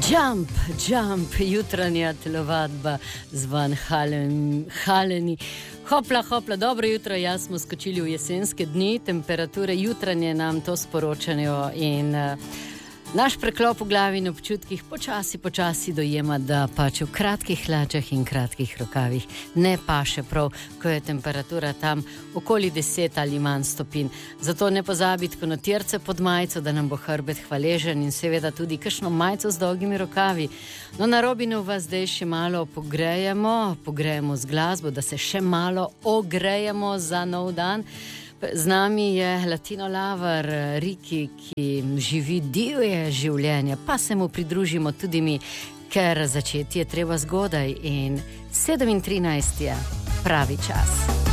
Jump, jutranja telovadba zvan Haleni. Hopla, dobro jutro, jaz smo skočili v jesenske dni, temperature jutranje nam to sporočajo in naš preklop v glavi in občutkih počasi dojema, da pač v kratkih hlačah in kratkih rokavih ne paše prav, ko je temperatura tam okoli 10 ali manj stopinj. Zato ne pozabiti konotirce pod majico, da nam bo hrbet hvaležen in seveda tudi kakšno majico z dolgimi rokavi. No, na Robinu vas zdaj še malo pogrejemo z glasbo, da se še malo ogrejemo za nov dan. Z nami je Latino Lover Riki, ki živi divje življenje, pa se mu pridružimo tudi mi, ker začeti je treba zgodaj in 7:13 je pravi čas.